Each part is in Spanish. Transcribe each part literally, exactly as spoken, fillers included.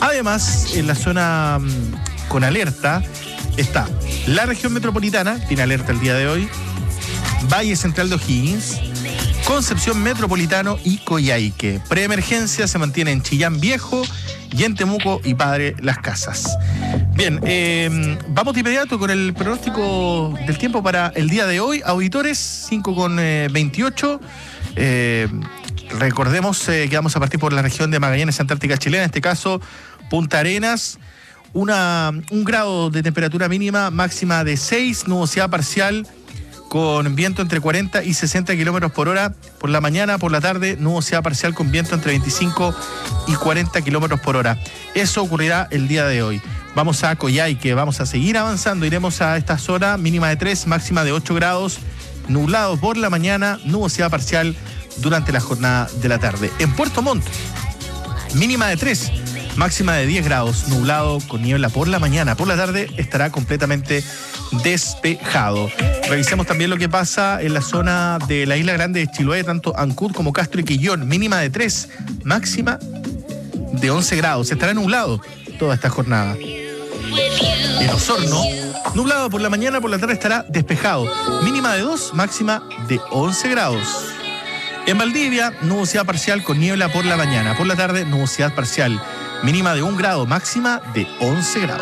Además, en la zona mmm, con alerta está la región metropolitana, tiene alerta el día de hoy, Valle Central de O'Higgins, Concepción Metropolitano y Coyhaique. Preemergencia se mantiene en Chillán Viejo y en Temuco y Padre Las Casas. Bien, eh, vamos de inmediato con el pronóstico del tiempo para el día de hoy. Auditores, cinco con veintiocho. Eh, recordemos eh, que vamos a partir por la región de Magallanes, Antártica Chilena, en este caso Punta Arenas. Una, un grado de temperatura mínima, máxima de seis, nubosidad parcial, con viento entre cuarenta y sesenta kilómetros por hora por la mañana, por la tarde, nubosidad parcial con viento entre veinticinco y cuarenta kilómetros por hora. Eso ocurrirá el día de hoy. Vamos a Coyhaique, vamos a seguir avanzando, iremos a esta zona, mínima de tres, máxima de ocho grados, nublado por la mañana, nubosidad parcial durante la jornada de la tarde. En Puerto Montt, mínima de tres, máxima de diez grados, nublado con niebla por la mañana, por la tarde estará completamente despejado. Revisemos también lo que pasa en la zona de la Isla Grande de Chiloé, tanto Ancud como Castro y Quillón, mínima de tres, máxima de once grados, estará nublado toda esta jornada. En Osorno, nublado por la mañana, por la tarde estará despejado, mínima de dos, máxima de once grados. En Valdivia, nubosidad parcial con niebla por la mañana, por la tarde nubosidad parcial, mínima de un grado, máxima de once grados.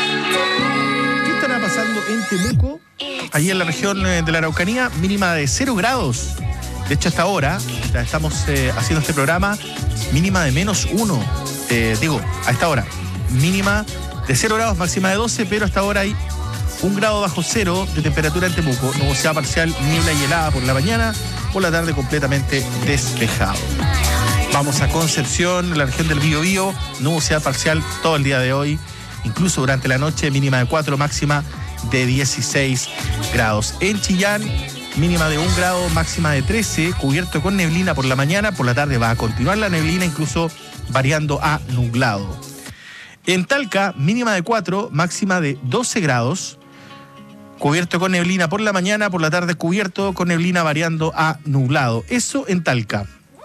¿Qué estará pasando en Temuco? Allí en la región de la Araucanía, mínima de cero grados. De hecho, hasta ahora, ya estamos eh, haciendo este programa, mínima de menos uno. Eh, digo, a esta hora, mínima de cero grados, máxima de doce, pero hasta ahora hay un grado bajo cero de temperatura en Temuco. Nubosidad parcial, niebla y helada por la mañana, por la tarde completamente despejado. Vamos a Concepción, la región del Biobío, nubosidad parcial todo el día de hoy, incluso durante la noche, mínima de cuatro, máxima de dieciséis grados. En Chillán, mínima de un grado, máxima de trece, cubierto con neblina por la mañana, por la tarde va a continuar la neblina, incluso variando a nublado. En Talca, mínima de cuatro, máxima de doce grados, cubierto con neblina por la mañana, por la tarde cubierto con neblina variando a nublado. Eso en Talca.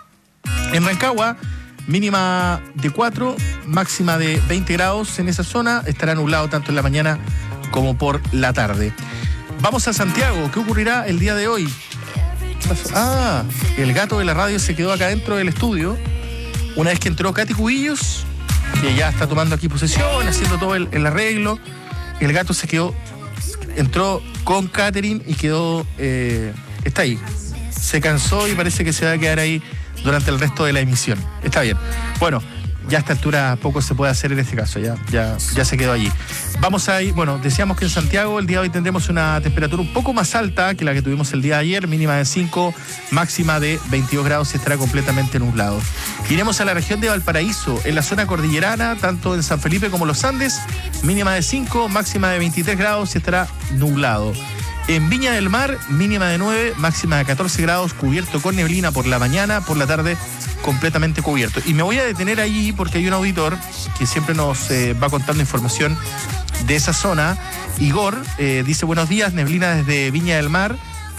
En Rancagua, mínima de cuatro, máxima de veinte grados en esa zona, estará nublado tanto en la mañana como por la tarde. Vamos a Santiago, ¿qué ocurrirá el día de hoy? ¿Qué pasó? Ah, el gato de la radio se quedó acá dentro del estudio, una vez que entró Katy Cubillos, que ya está tomando aquí posesión, haciendo todo el, el arreglo, el gato se quedó, entró con Catherine y quedó, eh, está ahí, se cansó y parece que se va a quedar ahí durante el resto de la emisión. Está bien. Bueno, ya a esta altura poco se puede hacer en este caso, ya, ya, ya se quedó allí. Vamos a ir, bueno, decíamos que en Santiago el día de hoy tendremos una temperatura un poco más alta que la que tuvimos el día de ayer, mínima de cinco, máxima de veintidós grados y estará completamente nublado. Iremos a la región de Valparaíso, en la zona cordillerana, tanto en San Felipe como los Andes, mínima de cinco, máxima de veintitrés grados y estará nublado. En Viña del Mar, mínima de nueve, máxima de catorce grados, cubierto con neblina por la mañana, por la tarde completamente cubierto. Y me voy a detener allí porque hay un auditor que siempre nos eh, va contando información de esa zona. Igor eh, dice: buenos días, neblina desde Viña del Mar,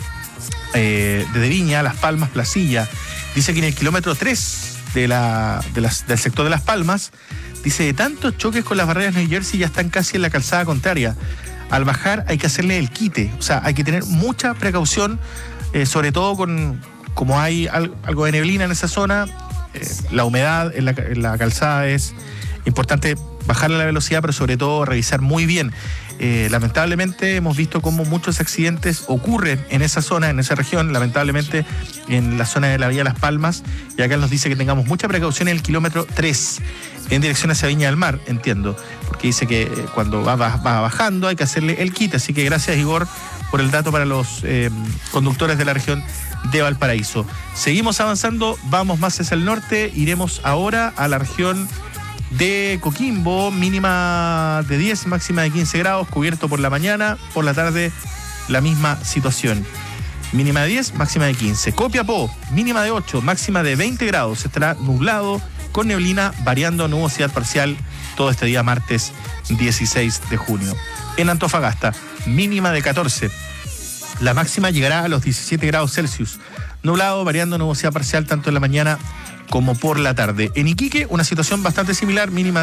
eh, desde Viña, Las Palmas, Placilla. Dice que en el kilómetro tres de la, de las, del sector de Las Palmas, dice, de tantos choques con las barreras New Jersey ya están casi en la calzada contraria. Al bajar hay que hacerle el quite, o sea, hay que tener mucha precaución, eh, sobre todo con, como hay al, algo de neblina en esa zona, eh, la humedad en la, en la calzada, es importante bajarle la velocidad, pero sobre todo revisar muy bien. Eh, lamentablemente hemos visto cómo muchos accidentes ocurren en esa zona, en esa región, lamentablemente en la zona de la Vía Las Palmas, y acá nos dice que tengamos mucha precaución en el kilómetro tres, en dirección hacia Viña del Mar, entiendo, porque dice que eh, cuando va, va, va bajando hay que hacerle el quite, así que gracias, Igor, por el dato para los eh, conductores de la región de Valparaíso. Seguimos avanzando, vamos más hacia el norte, iremos ahora a la región de Coquimbo, mínima de diez, máxima de quince grados, cubierto por la mañana, por la tarde la misma situación. Mínima de diez, máxima de quince. Copiapó, mínima de ocho, máxima de veinte grados, estará nublado, con neblina, variando nubosidad parcial todo este día martes dieciséis de junio. En Antofagasta, mínima de catorce, la máxima llegará a los diecisiete grados Celsius, nublado, variando nubosidad parcial tanto en la mañana como por la tarde. En Iquique, una situación bastante similar, mínima